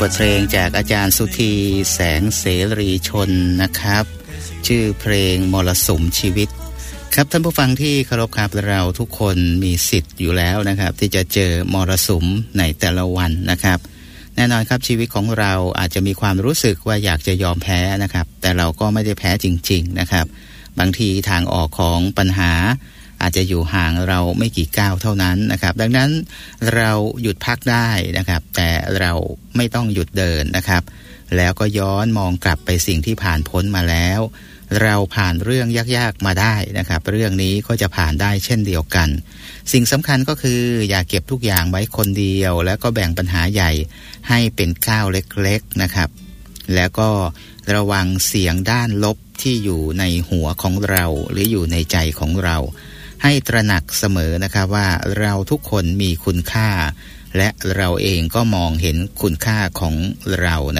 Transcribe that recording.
บทเพลงจากอาจารย์สุธีแสงเสรีชนนะครับชื่อเพลงมรสุมชีวิตครับท่านผู้ฟังที่เคารพครับเราทุกคนมีสิทธิ์อยู่แล้วนะครับที่จะเจอมรสุมในแต่ละวันนะครับแน่นอนครับชีวิตของเราอาจจะมีความรู้สึกว่าอยากจะยอมแพ้นะครับแต่เราก็ไม่ได้แพ้จริงๆนะครับบางทีทางออกของปัญหาอาจจะอยู่ห่างเราไม่กี่ก้าวเท่านั้นนะครับดังนั้นเราหยุดพักได้นะครับแต่เราไม่ต้องหยุดเดินนะครับแล้วก็ย้อนมองกลับไปสิ่งที่ผ่านพ้นมาแล้วเราผ่านเรื่องยากๆมาได้นะครับเรื่องนี้ก็จะผ่านได้เช่นเดียวกันสิ่งสำคัญก็คืออย่าเก็บทุกอย่างไว้คนเดียวแล้วก็แบ่งปัญหาใหญ่ให้เป็นก้าวเล็กๆนะครับแล้วก็ระวังเสียงด้านลบที่อยู่ในหัวของเราหรืออยู่ในใจของเราให้ตระหนักเสมอนะครับว่าเราทุกคนมีคุณค่าและเราเองก็มองเห็นคุณค่าของเรา